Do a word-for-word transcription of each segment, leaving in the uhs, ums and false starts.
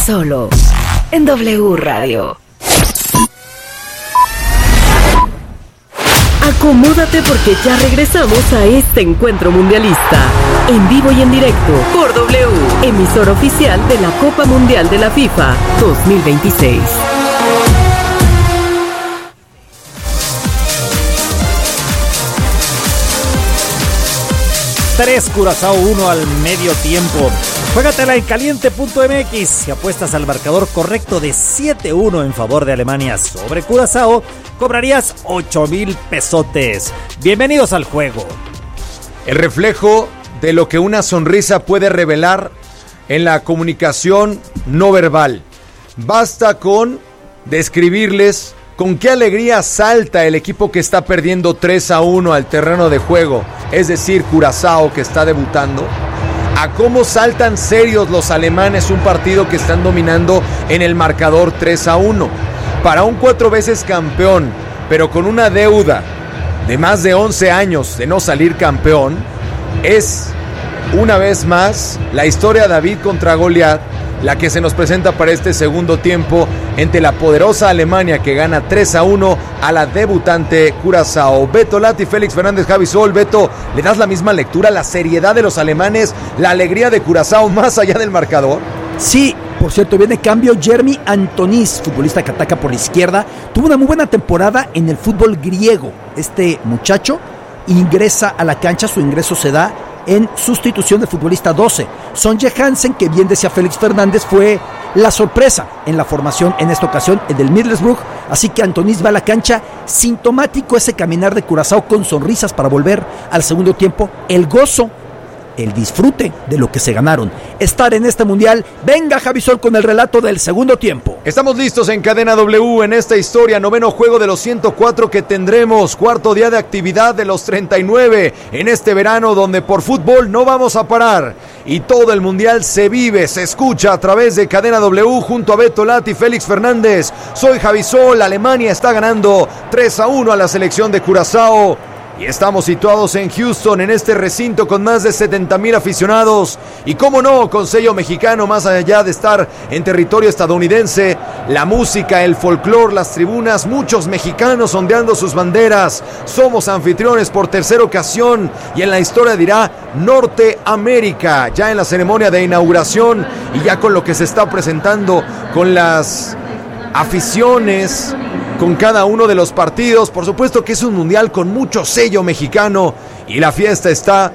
Solo en W Radio. Acomódate porque ya regresamos a este encuentro mundialista. En vivo y en directo por W, emisora oficial de la Copa Mundial de la FIFA dos mil veintiséis. tres Curazao uno al medio tiempo. Juégatela en caliente punto m x. Si apuestas al marcador correcto de siete uno en favor de Alemania sobre Curazao, cobrarías ocho mil pesotes. Bienvenidos al juego. El reflejo de lo que una sonrisa puede revelar en la comunicación no verbal. Basta con describirles con qué alegría salta el equipo que está perdiendo tres a uno al terreno de juego, es decir, Curazao, que está debutando, a cómo saltan serios los alemanes un partido que están dominando en el marcador tres a uno. Para un cuatro veces campeón, pero con una deuda de más de once años de no salir campeón, es una vez más la historia de David contra Goliat, la que se nos presenta para este segundo tiempo entre la poderosa Alemania que gana tres a uno a la debutante Curazao. Beto Lati, Félix Fernández, Javi Sol. Beto, ¿le das la misma lectura, la seriedad de los alemanes, la alegría de Curazao más allá del marcador? Sí, por cierto, viene cambio. Jeremy Antonis, futbolista que ataca por la izquierda, tuvo una muy buena temporada en el fútbol griego. Este muchacho ingresa a la cancha, su ingreso se da en sustitución del futbolista doce. Sonje Hansen, que bien decía Félix Fernández, fue la sorpresa en la formación en esta ocasión, el del Middlesbrough, así que Antonis va a la cancha. Sintomático ese caminar de Curazao con sonrisas para volver al segundo tiempo, el gozo, el disfrute de lo que se ganaron, estar en este mundial. Venga Javi Sol con el relato del segundo tiempo. Estamos listos en Cadena W en esta historia, noveno juego de los ciento cuatro que tendremos, cuarto día de actividad de los treinta y nueve en este verano, donde por fútbol no vamos a parar y todo el mundial se vive, se escucha a través de Cadena W junto a Beto Lati y Félix Fernández. Soy Javi Sol. Alemania está ganando tres a uno a la selección de Curazao. Y estamos situados en Houston, en este recinto con más de setenta mil aficionados. Y cómo no, con sello mexicano, más allá de estar en territorio estadounidense. La música, el folclor, las tribunas, muchos mexicanos ondeando sus banderas. Somos anfitriones por tercera ocasión. Y en la historia dirá Norteamérica. Ya en la ceremonia de inauguración y ya con lo que se está presentando con las aficiones, con cada uno de los partidos. Por supuesto que es un mundial con mucho sello mexicano y la fiesta está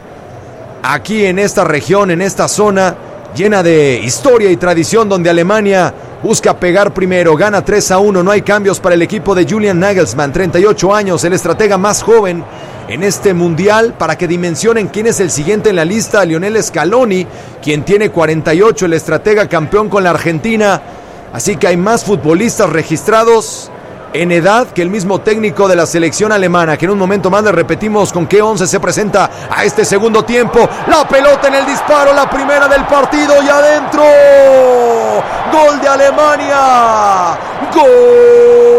aquí en esta región, en esta zona llena de historia y tradición, donde Alemania busca pegar primero, gana tres a uno, no hay cambios para el equipo de Julian Nagelsmann, treinta y ocho años, el estratega más joven en este mundial. Para que dimensionen quién es el siguiente en la lista, Lionel Scaloni, quien tiene cuarenta y ocho, el estratega campeón con la Argentina. Así que hay más futbolistas registrados en edad que el mismo técnico de la selección alemana, que en un momento más le repetimos con qué once se presenta a este segundo tiempo. La pelota en el disparo, la primera del partido y adentro. Gol de Alemania. Gol.